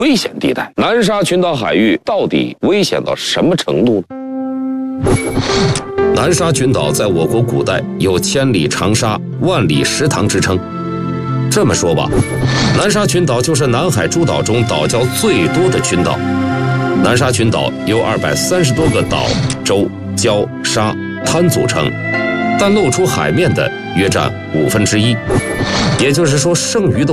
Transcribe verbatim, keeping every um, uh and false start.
危险地带。南沙群岛海域到底危险到什么程度呢？ 南沙群岛在我国古代有千里长沙、万里石塘之称。这么说吧，南沙群岛就是南海诸岛中岛礁最多的群岛。南沙群岛由二百三十多个岛、洲、礁、沙、滩组成，但露出海面的约占五分之一，也就是说，剩余的